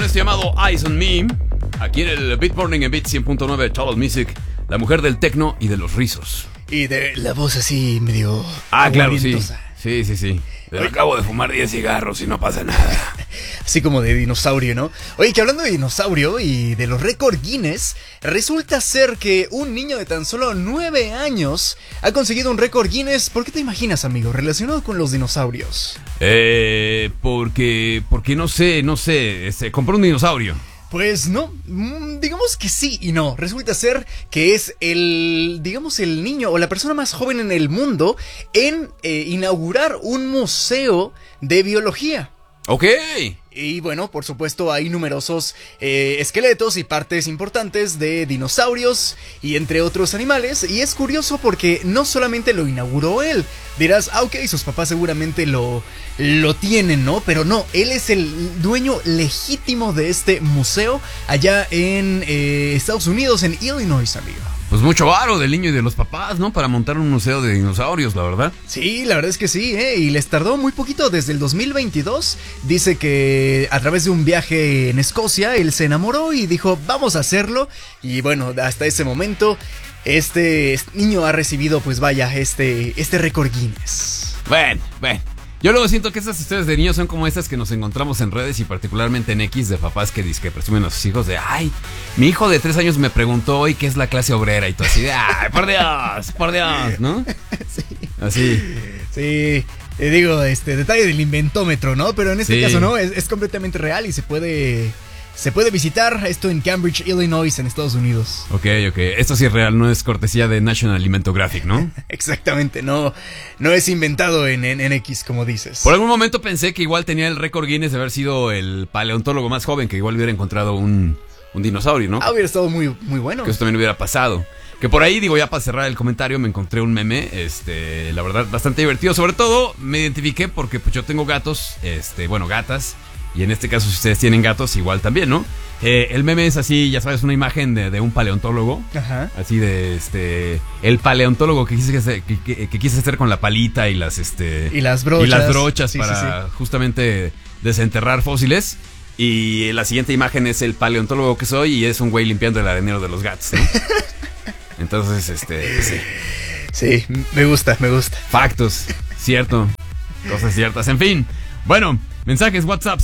esto llamado Eyes on Me, aquí en el Beat Morning en Beat 100.9 Total Music, la mujer del techno y de los rizos. Y de la voz así medio... claro, sí. Sí. Pero acabo de fumar 10 cigarros y no pasa nada. Así como de dinosaurio, ¿no? Oye, que hablando de dinosaurio y de los récords Guinness, resulta ser que un niño de tan solo 9 años ha conseguido un récord Guinness. ¿Por qué te imaginas, amigo? Relacionado con los dinosaurios. Porque no sé, compró un dinosaurio. Pues no, digamos que sí y no. Resulta ser que es el niño o la persona más joven en el mundo en inaugurar un museo de biología. Ok. Y bueno, por supuesto hay numerosos esqueletos y partes importantes de dinosaurios y entre otros animales. Y es curioso porque no solamente lo inauguró él. Dirás, ok, sus papás seguramente lo tienen, ¿no? Pero no, él es el dueño legítimo de este museo allá en Estados Unidos, en Illinois, amigo. Pues mucho varo del niño y de los papás, ¿no? Para montar un museo de dinosaurios, la verdad. Sí, la verdad es que sí, y les tardó muy poquito, desde el 2022. Dice que a través de un viaje en Escocia, él se enamoró y dijo, vamos a hacerlo. Y bueno, hasta ese momento, este niño ha recibido, pues vaya, este récord Guinness. Bueno. Yo luego siento que esas historias de niños son como estas que nos encontramos en redes y particularmente en X de papás que presumen a sus hijos de ay, mi hijo de 3 años me preguntó hoy qué es la clase obrera y todo así de ay, por Dios, ¿no? Sí. Así. Sí, digo, detalle del inventómetro, ¿no? Pero en este caso no, es completamente real y se puede visitar esto en Cambridge, Illinois, en Estados Unidos. Ok. Esto sí es real, no es cortesía de National Alimentographic, ¿no? Exactamente, no es inventado en X, como dices. Por algún momento pensé que igual tenía el récord Guinness de haber sido el paleontólogo más joven, que igual hubiera encontrado un dinosaurio, ¿no? Hubiera estado muy, muy bueno. Que eso también hubiera pasado. Que por ahí, digo, ya para cerrar el comentario, me encontré un meme, la verdad, bastante divertido. Sobre todo, me identifiqué porque pues yo tengo gatos, gatas. Y en este caso, si ustedes tienen gatos, igual también, ¿no? El meme es así, ya sabes, una imagen de un paleontólogo. Ajá. Así de el paleontólogo que quise hacer con la palita y las y las brochas. Sí, para justamente desenterrar fósiles. Y la siguiente imagen es el paleontólogo que soy y es un güey limpiando el arenero de los gatos, ¿no? Entonces, sí. Sí, me gusta. Factos, cierto. Cosas ciertas, en fin. Bueno, mensajes WhatsApp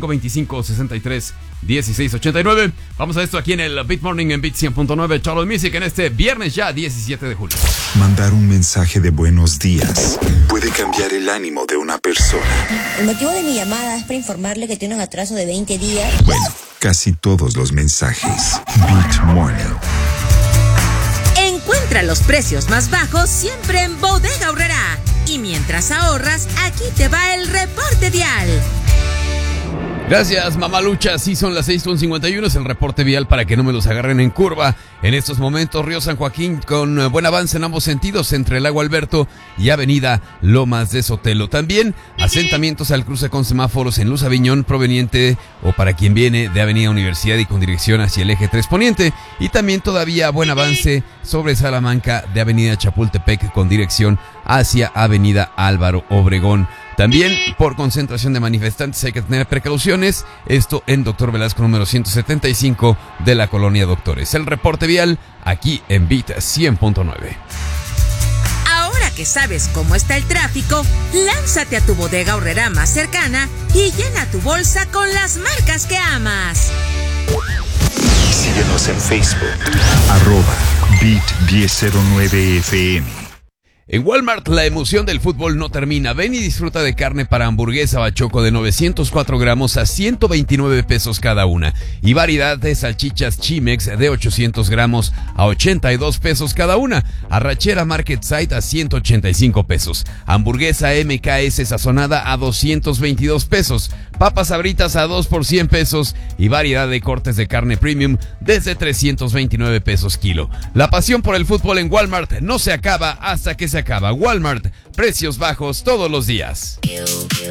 5525631689. Vamos a esto aquí en el Beat Morning en Beat 100.9 Total Music en este viernes ya 17 de julio. Mandar un mensaje de buenos días puede cambiar el ánimo de una persona. El motivo de mi llamada es para informarle que tiene un atraso de 20 días. Bueno, casi todos los mensajes. Beat Morning. Encuentra los precios más bajos siempre en Bodega Aurrerá. Y mientras ahorras, aquí te va el reporte vial. Gracias, mamalucha. Sí, son las 6:51. Es el reporte vial para que no me los agarren en curva. En estos momentos, Río San Joaquín con buen avance en ambos sentidos entre Lago Alberto y Avenida Lomas de Sotelo. También asentamientos al cruce con semáforos en Luz Aviñón proveniente o para quien viene de Avenida Universidad y con dirección hacia el eje 3 Poniente. Y también todavía buen avance sobre Salamanca de Avenida Chapultepec con dirección hacia Avenida Álvaro Obregón. También por concentración de manifestantes hay que tener precauciones. Esto en Doctor Velasco número 175 de la Colonia Doctores. El reporte vial aquí en Beat 100.9. Ahora que sabes cómo está el tráfico, lánzate a tu Bodega Aurrerá más cercana y llena tu bolsa con las marcas que amas. Síguenos en Facebook, @Beat1009FM. En Walmart, la emoción del fútbol no termina. Ven y disfruta de carne para hamburguesa bachoco de 904 gramos a 129 pesos cada una. Y variedad de salchichas Chimex de 800 gramos a 82 pesos cada una. Arrachera Market Site a 185 pesos. Hamburguesa MKS sazonada a 222 pesos. Papas Sabritas a 2 por 100 pesos. Y variedad de cortes de carne premium desde 329 pesos kilo. La pasión por el fútbol en Walmart no se acaba hasta que se acaba. Walmart, precios bajos todos los días.